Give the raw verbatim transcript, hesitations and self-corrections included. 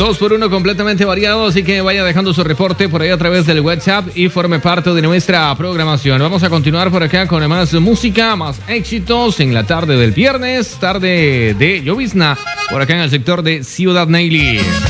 Dos por uno completamente variado, así que vaya dejando su reporte por ahí a través del WhatsApp y forme parte de nuestra programación. Vamos a continuar por acá con más música, más éxitos en la tarde del viernes, tarde de llovizna, por acá en el sector de Ciudad Neyli.